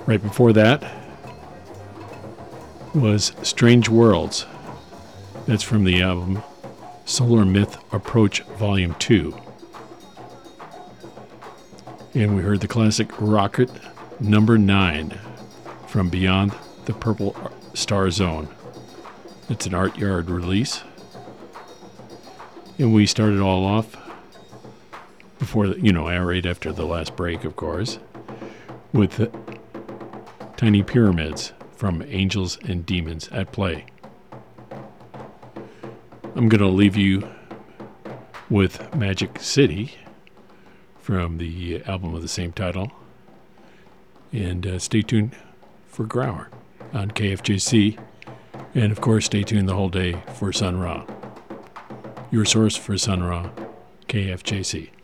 Right before that was Strange Worlds. That's from the album Solar Myth Approach Volume 2. And we heard the classic Rocket Number 9 from Beyond the Purple Star Zone. It's an Art Yard release. And we started all off before, right after the last break, of course, with Tiny Pyramids from Angels and Demons at Play. I'm going to leave you with Magic City from the album of the same title. And stay tuned for Grauer on KFJC. And of course, stay tuned the whole day for Sun Ra. Your source for Sun Ra, KFJC.